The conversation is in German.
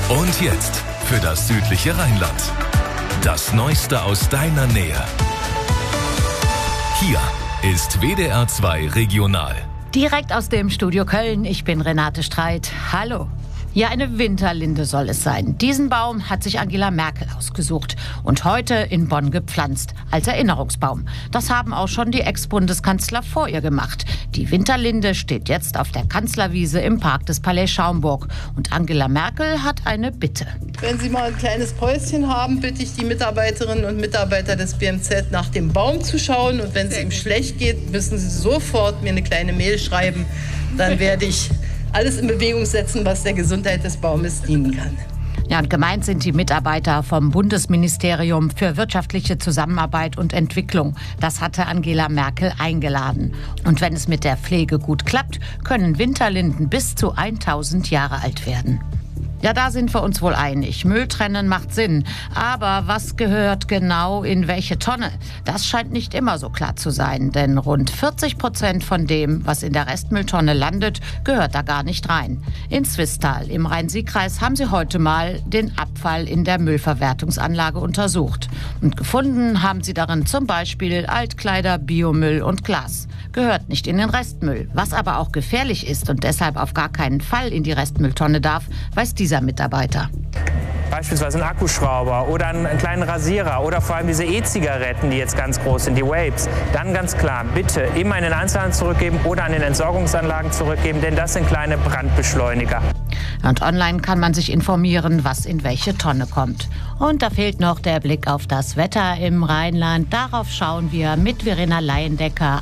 Und jetzt für das südliche Rheinland. Das Neueste aus deiner Nähe. Hier ist WDR 2 Regional. Direkt aus dem Studio Köln, ich bin Renate Streit. Hallo. Ja, eine Winterlinde soll es sein. Diesen Baum hat sich Angela Merkel ausgesucht und heute in Bonn gepflanzt, als Erinnerungsbaum. Das haben auch schon die Ex-Bundeskanzler vor ihr gemacht. Die Winterlinde steht jetzt auf der Kanzlerwiese im Park des Palais Schaumburg. Und Angela Merkel hat eine Bitte. Wenn Sie mal ein kleines Päuschen haben, bitte ich die Mitarbeiterinnen und Mitarbeiter des BMZ nach dem Baum zu schauen. Und wenn es ihm schlecht geht, müssen Sie sofort mir eine kleine Mail schreiben. Dann werde ich alles in Bewegung setzen, was der Gesundheit des Baumes dienen kann. Ja, und gemeint sind die Mitarbeiter vom Bundesministerium für wirtschaftliche Zusammenarbeit und Entwicklung. Das hatte Angela Merkel eingeladen. Und wenn es mit der Pflege gut klappt, können Winterlinden bis zu 1000 Jahre alt werden. Ja, da sind wir uns wohl einig. Müll trennen macht Sinn. Aber was gehört genau in welche Tonne? Das scheint nicht immer so klar zu sein. Denn rund 40% von dem, was in der Restmülltonne landet, gehört da gar nicht rein. In Zwistal im Rhein-Sieg-Kreis haben sie heute mal den Abfall in der Müllverwertungsanlage untersucht. Und gefunden haben sie darin zum Beispiel Altkleider, Biomüll und Glas. Gehört nicht in den Restmüll. Was aber auch gefährlich ist und deshalb auf gar keinen Fall in die Restmülltonne darf, weiß dieser Mitarbeiter. Beispielsweise ein Akkuschrauber oder einen kleinen Rasierer oder vor allem diese E-Zigaretten, die jetzt ganz groß sind, die Vapes. Dann ganz klar, bitte immer in den Einzelhandel zurückgeben oder an den Entsorgungsanlagen zurückgeben, denn das sind kleine Brandbeschleuniger. Und online kann man sich informieren, was in welche Tonne kommt. Und da fehlt noch der Blick auf das Wetter im Rheinland. Darauf schauen wir mit Verena Laiendecker